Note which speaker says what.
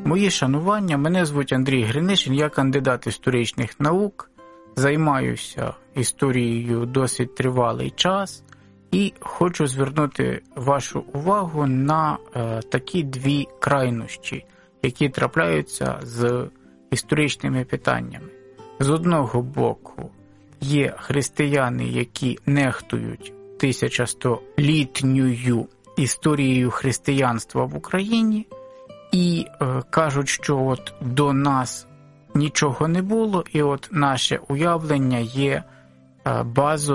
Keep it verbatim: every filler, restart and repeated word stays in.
Speaker 1: Мої шанування, мене звуть Андрій Гринишин, я кандидат історичних наук, займаюся історією досить тривалий час і хочу звернути вашу увагу на е, такі дві крайнощі, які трапляються з історичними питаннями. З одного боку є християни, які нехтують тисячастолітньою історією християнства в Україні і е, кажуть, що от до нас нічого не було, і от наше уявлення є е, базовим